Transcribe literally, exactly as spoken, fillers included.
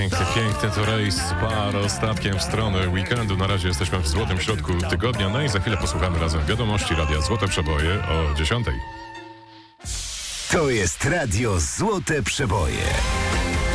Piękny, piękny to rejs z parostatkiem w stronę weekendu. Na razie jesteśmy w złotym środku tygodnia, no i za chwilę posłuchamy razem wiadomości Radia Złote Przeboje o dziesiątej. To jest Radio Złote Przeboje.